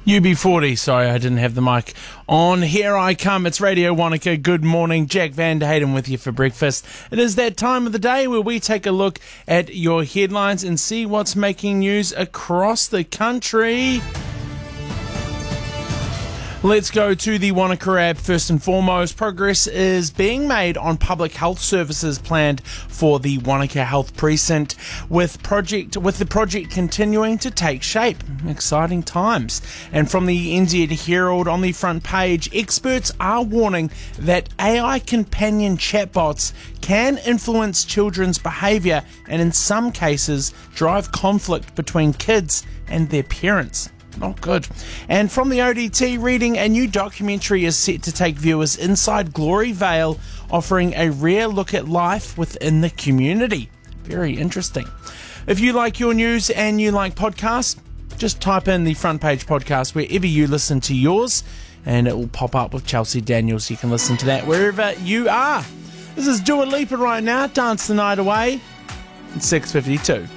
UB40, sorry, I didn't have the mic on. Here I come. It's Radio Wanaka. Good morning. Jack Van der Hayden with you for breakfast. It is that time of the day where we take a look at your headlines and see what's making news across the country. Let's go to the Wanaka app first and foremost. Progress is being made on public health services planned for the Wanaka Health Precinct, with the project continuing to take shape. Exciting times. And from the NZ Herald on the front page, experts are warning that AI companion chatbots can influence children's behaviour and in some cases drive conflict between kids and their parents. Not good. And from the ODT reading, a new documentary is set to take viewers inside Glory Vale, offering a rare look at life within the community. Very interesting. If you like your news and you like podcasts, just type in the Front Page Podcast wherever you listen to yours, and it will pop up with Chelsea Daniels. You can listen to that wherever you are. This is Dua Lipa right now, Dance the Night Away, at 6:52.